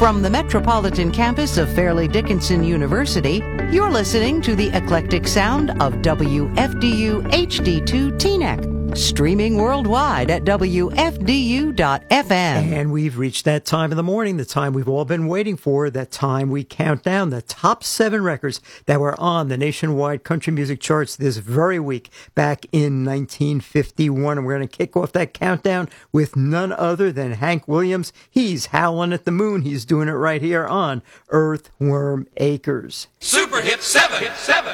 From the metropolitan campus of Fairleigh Dickinson University, you're listening to the eclectic sound of WFDU HD2 Teaneck. Streaming worldwide at WFDU.FM. And we've reached that time of the morning, the time we've all been waiting for, that time we count down the top 7 records that were on the nationwide country music charts this very week back in 1951. And we're going to kick off that countdown with none other than Hank Williams. He's howling at the moon. He's doing it right here on Earthworm Acres. Super Hit 7.